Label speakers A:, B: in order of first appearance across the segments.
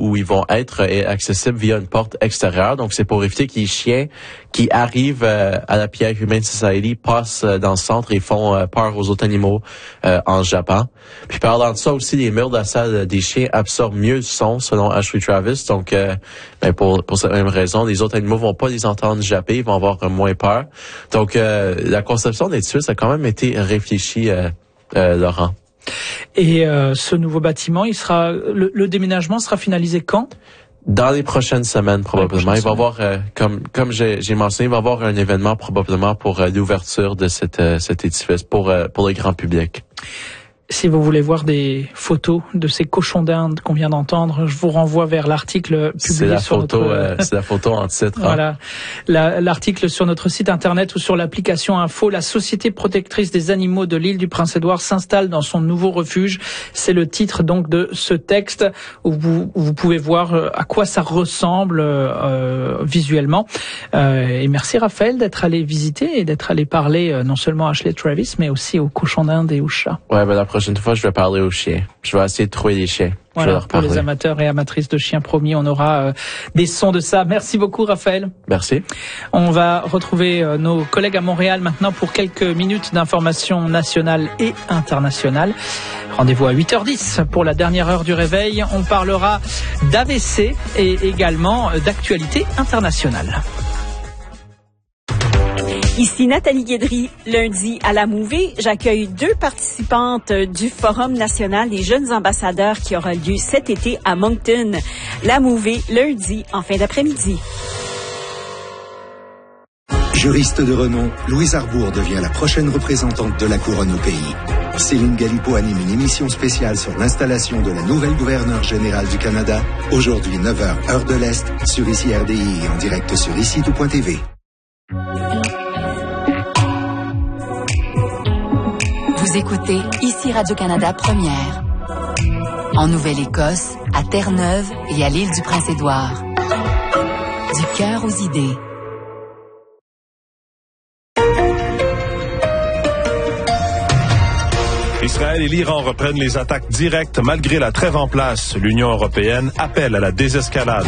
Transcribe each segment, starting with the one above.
A: où ils vont être est accessible via une porte extérieure. Donc, c'est pour éviter que les chiens qui arrivent à la Pierre Humane Society passent dans le centre et font peur aux autres animaux en Japon. Puis parlant de ça aussi, les murs de la salle des chiens absorbent mieux le son, selon Ashley Travis. Donc, pour cette même raison, les autres animaux vont pas les entendre japper, ils vont avoir moins peur. Donc, la conception des tuiles a quand même été réfléchie, Laurent.
B: Et ce nouveau bâtiment, le déménagement sera finalisé quand?
A: Dans les prochaines semaines, probablement. Il va y avoir, comme j'ai mentionné, il va y avoir un événement probablement pour l'ouverture de cet édifice pour le grand public.
B: Si vous voulez voir des photos de ces cochons d'Inde qu'on vient d'entendre, je vous renvoie vers l'article publié sur notre...
A: C'est la photo en titre.
B: Voilà. L'article sur notre site internet ou sur l'application Info. La Société protectrice des animaux de l'île du Prince-Édouard s'installe dans son nouveau refuge. C'est le titre donc de ce texte où vous pouvez voir à quoi ça ressemble visuellement. Et merci Raphaël d'être allé visiter et d'être allé parler non seulement à Ashley Travis, mais aussi aux cochons d'Inde et aux chats.
A: Ouais, la prochaine fois, je vais parler aux chiens. Je vais essayer de trouver les chiens.
B: Voilà, pour les amateurs et amatrices de chiens, promis, on aura des sons de ça. Merci beaucoup, Raphaël.
A: Merci.
B: On va retrouver nos collègues à Montréal maintenant pour quelques minutes d'informations nationales et internationales. Rendez-vous à 8h10 pour la dernière heure du réveil. On parlera d'AVC et également d'actualité internationale.
C: Ici Nathalie Guédry. Lundi, à la Mouvée, j'accueille 2 participantes du Forum national des jeunes ambassadeurs qui aura lieu cet été à Moncton. La Mouvée, lundi, en fin d'après-midi.
D: Juriste de renom, Louise Arbour devient la prochaine représentante de la couronne au pays. Céline Galipo anime une émission spéciale sur l'installation de la nouvelle gouverneure générale du Canada. Aujourd'hui, 9h, heure de l'Est, sur ICI RDI et en direct sur ICI2.tv.
E: Vous écoutez ici Radio-Canada Première. En Nouvelle-Écosse, à Terre-Neuve et à l'île du Prince-Édouard. Du cœur aux idées.
F: Israël et l'Iran reprennent les attaques directes malgré la trêve en place. L'Union européenne appelle à la désescalade.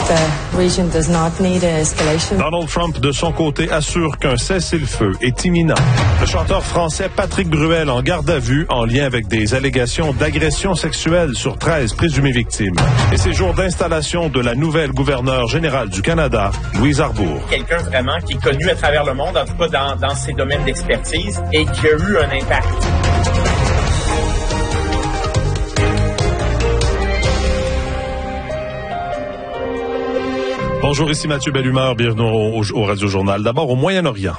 F: Donald Trump, de son côté, assure qu'un cessez-le-feu est imminent. Le chanteur français Patrick Bruel en garde à vue en lien avec des allégations d'agression sexuelle sur 13 présumées victimes. Et ces jours d'installation de la nouvelle gouverneure générale du Canada, Louise Arbour.
G: Quelqu'un vraiment qui est connu à travers le monde, en tout cas dans ses domaines d'expertise, et qui a eu un impact.
F: Bonjour, ici Mathieu Bellumeur, bienvenue au Radio-Journal. D'abord, au Moyen-Orient.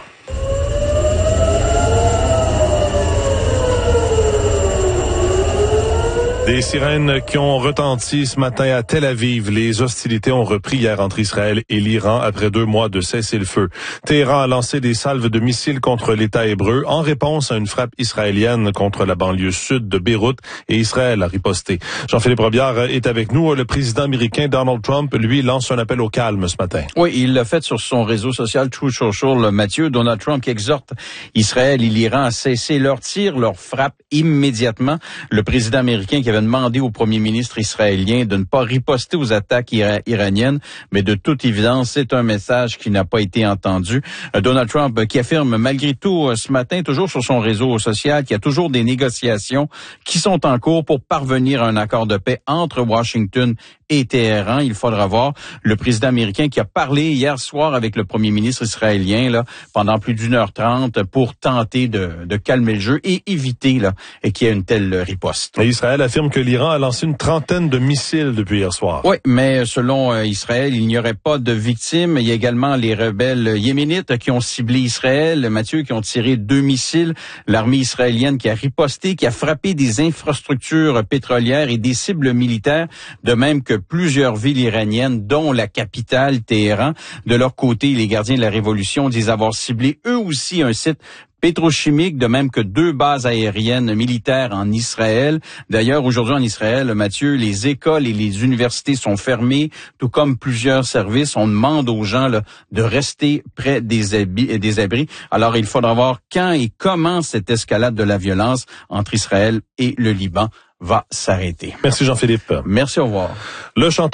F: Des sirènes qui ont retenti ce matin à Tel Aviv. Les hostilités ont repris hier entre Israël et l'Iran après 2 mois de cessez-le-feu. Téhéran a lancé des salves de missiles contre l'État hébreu en réponse à une frappe israélienne contre la banlieue sud de Beyrouth et Israël a riposté. Jean-Philippe Robillard est avec nous. Le président américain Donald Trump, lui, lance un appel au calme ce matin.
H: Oui, il l'a fait sur son réseau social Truth Social, Mathieu. Donald Trump qui exhorte Israël et l'Iran à cesser leurs tirs, leurs frappes immédiatement. Le président américain qui avait demandé au premier ministre israélien de ne pas riposter aux attaques iraniennes, mais de toute évidence, c'est un message qui n'a pas été entendu. Donald Trump qui affirme malgré tout ce matin, toujours sur son réseau social, qu'il y a toujours des négociations qui sont en cours pour parvenir à un accord de paix entre Washington et Téhéran. Il faudra voir le président américain qui a parlé hier soir avec le premier ministre israélien là pendant plus d'1h30 pour tenter de calmer le jeu et éviter qu'il y ait une telle riposte.
F: Et Israël affirme que l'Iran a lancé une trentaine de missiles depuis hier soir.
H: Oui, mais selon Israël, il n'y aurait pas de victimes. Il y a également les rebelles yéménites qui ont ciblé Israël, Mathieu, qui ont tiré 2 missiles. L'armée israélienne qui a riposté, qui a frappé des infrastructures pétrolières et des cibles militaires, de même que plusieurs villes iraniennes, dont la capitale, Téhéran. De leur côté, les gardiens de la révolution disent avoir ciblé eux aussi un site pétrochimique, de même que 2 bases aériennes militaires en Israël. D'ailleurs, aujourd'hui en Israël, Mathieu, les écoles et les universités sont fermées, tout comme plusieurs services. On demande aux gens de rester près des abris. Alors, il faudra voir quand et comment cette escalade de la violence entre Israël et le Liban va s'arrêter.
F: Merci Jean-Philippe.
H: Merci, au revoir.
F: Le chanteur